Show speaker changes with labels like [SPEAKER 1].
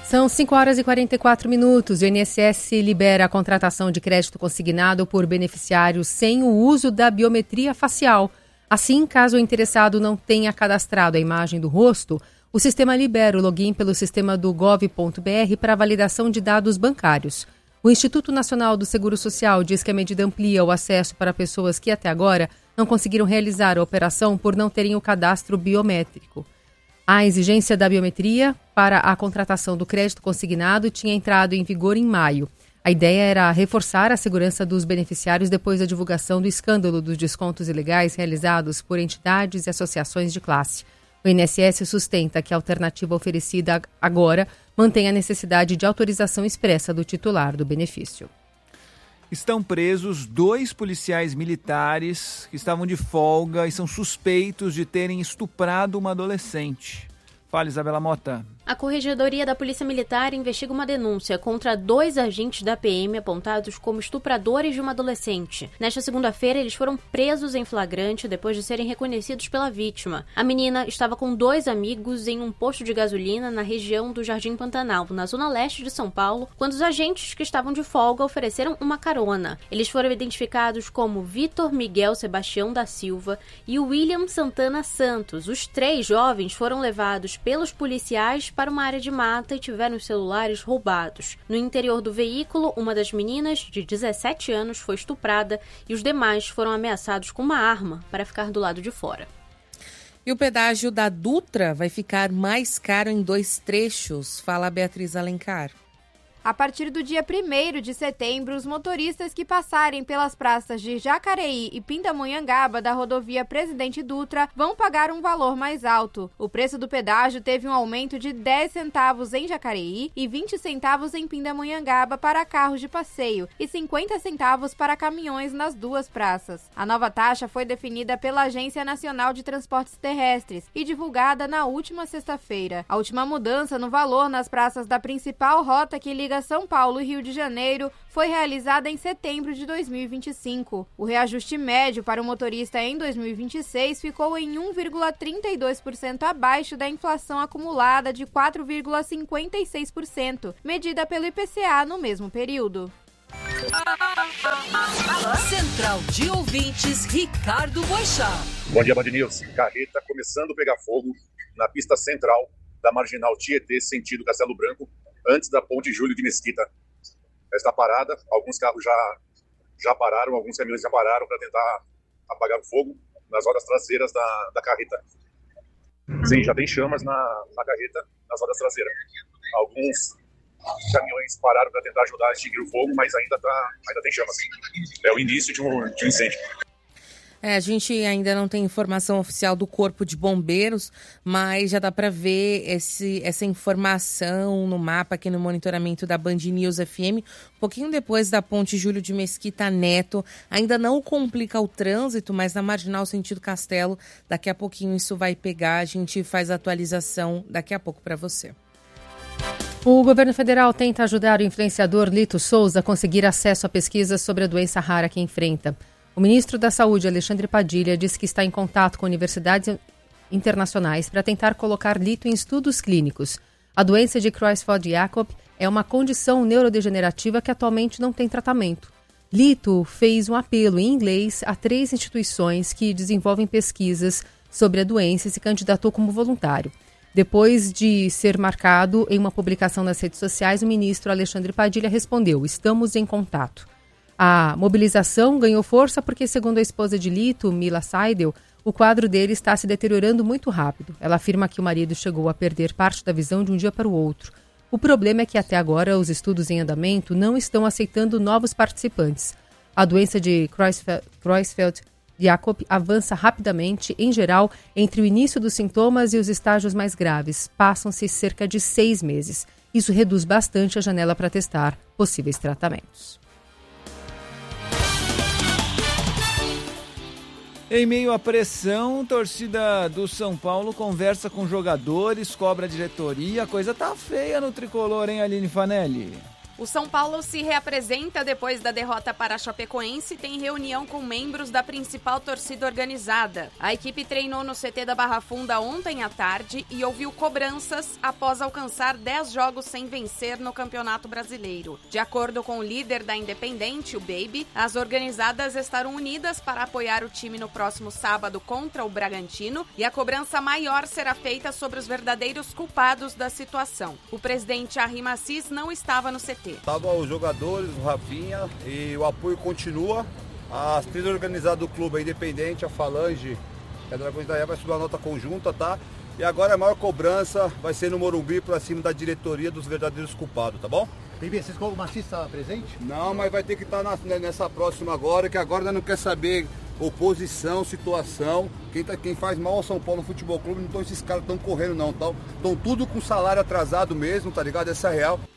[SPEAKER 1] São 5h44. O INSS libera a contratação de crédito consignado por beneficiários sem o uso da biometria facial. Assim, caso o interessado não tenha cadastrado a imagem do rosto, o sistema libera o login pelo sistema do gov.br para validação de dados bancários. O Instituto Nacional do Seguro Social diz que a medida amplia o acesso para pessoas que até agora não conseguiram realizar a operação por não terem o cadastro biométrico. A exigência da biometria para a contratação do crédito consignado tinha entrado em vigor em maio. A ideia era reforçar a segurança dos beneficiários depois da divulgação do escândalo dos descontos ilegais realizados por entidades e associações de classe. O INSS sustenta que a alternativa oferecida agora mantém a necessidade de autorização expressa do titular do benefício.
[SPEAKER 2] Estão presos 2 policiais militares que estavam de folga e são suspeitos de terem estuprado uma adolescente. Fala, Isabela Mota.
[SPEAKER 3] A Corregedoria da Polícia Militar investiga uma denúncia contra 2 agentes da PM apontados como estupradores de uma adolescente. Nesta segunda-feira, eles foram presos em flagrante depois de serem reconhecidos pela vítima. A menina estava com 2 amigos em um posto de gasolina na região do Jardim Pantanal, na zona leste de São Paulo, quando os agentes que estavam de folga ofereceram uma carona. Eles foram identificados como Vitor Miguel Sebastião da Silva e William Santana Santos. Os 3 jovens foram levados pelos policiais para uma área de mata e tiveram os celulares roubados. No interior do veículo, uma das meninas, de 17 anos, foi estuprada e os demais foram ameaçados com uma arma para ficar do lado de fora.
[SPEAKER 4] E o pedágio da Dutra vai ficar mais caro em 2 trechos, fala a Beatriz Alencar.
[SPEAKER 5] A partir do dia 1º de setembro, os motoristas que passarem pelas praças de Jacareí e Pindamonhangaba da rodovia Presidente Dutra vão pagar um valor mais alto. O preço do pedágio teve um aumento de 10 centavos em Jacareí e 20 centavos em Pindamonhangaba para carros de passeio e 50 centavos para caminhões nas 2 praças. A nova taxa foi definida pela Agência Nacional de Transportes Terrestres e divulgada na última sexta-feira. A última mudança no valor nas praças da principal rota que liga São Paulo e Rio de Janeiro foi realizada em setembro de 2025. O reajuste médio para o motorista em 2026 ficou em 1,32% abaixo da inflação acumulada de 4,56%, medida pelo IPCA no mesmo período.
[SPEAKER 6] Central de Ouvintes, Ricardo Boixá.
[SPEAKER 7] Bom dia, Band News. Carreta começando a pegar fogo na pista central da Marginal Tietê, sentido Castelo Branco, antes da ponte Júlio de Mesquita. Ela está parada, alguns carros já pararam, alguns caminhões já pararam para tentar apagar o fogo nas rodas traseiras da carreta. Sim, já tem chamas na carreta, nas rodas traseiras. Alguns caminhões pararam para tentar ajudar a extinguir o fogo, mas ainda tem chamas. É o início de um incêndio.
[SPEAKER 4] A gente ainda não tem informação oficial do Corpo de Bombeiros, mas já dá para ver essa informação no mapa aqui no monitoramento da Band News FM. Um pouquinho depois da ponte Júlio de Mesquita Neto, ainda não complica o trânsito, mas na Marginal sentido Castelo, daqui a pouquinho isso vai pegar, a gente faz a atualização daqui a pouco para você.
[SPEAKER 1] O governo federal tenta ajudar o influenciador Lito Souza a conseguir acesso a pesquisas sobre a doença rara que enfrenta. O ministro da Saúde, Alexandre Padilha, disse que está em contato com universidades internacionais para tentar colocar Lito em estudos clínicos. A doença de Creutzfeldt-Jakob é uma condição neurodegenerativa que atualmente não tem tratamento. Lito fez um apelo em inglês a 3 instituições que desenvolvem pesquisas sobre a doença e se candidatou como voluntário. Depois de ser marcado em uma publicação nas redes sociais, o ministro Alexandre Padilha respondeu: "Estamos em contato". A mobilização ganhou força porque, segundo a esposa de Lito, Mila Seidel, o quadro dele está se deteriorando muito rápido. Ela afirma que o marido chegou a perder parte da visão de um dia para o outro. O problema é que até agora os estudos em andamento não estão aceitando novos participantes. A doença de Creutzfeldt-Jakob avança rapidamente, em geral, entre o início dos sintomas e os estágios mais graves. Passam-se cerca de 6 meses. Isso reduz bastante a janela para testar possíveis tratamentos.
[SPEAKER 2] Em meio à pressão, torcida do São Paulo conversa com jogadores, cobra a diretoria. A coisa tá feia no tricolor, hein, Aline Fanelli?
[SPEAKER 8] O São Paulo se reapresenta depois da derrota para a Chapecoense e tem reunião com membros da principal torcida organizada. A equipe treinou no CT da Barra Funda ontem à tarde e ouviu cobranças após alcançar 10 jogos sem vencer no Campeonato Brasileiro. De acordo com o líder da Independente, o Baby, as organizadas estarão unidas para apoiar o time no próximo sábado contra o Bragantino e a cobrança maior será feita sobre os verdadeiros culpados da situação. O presidente Arrim Assis não estava no CT.
[SPEAKER 9] Estavam os jogadores, o Rafinha, e o apoio continua. A torcida organizada do clube, a Independente, a Falange, a Dragões da Ilha vai subir uma nota conjunta, tá? E agora a maior cobrança vai ser no Morumbi para cima da diretoria dos verdadeiros culpados, tá bom?
[SPEAKER 10] Bem, o Massis está presente?
[SPEAKER 9] Não, mas vai ter que estar nessa próxima agora, que agora não quer saber oposição, situação. Quem faz mal ao São Paulo Futebol Clube, não estão esses caras estão correndo não, estão tudo com salário atrasado mesmo, tá ligado? Essa é real.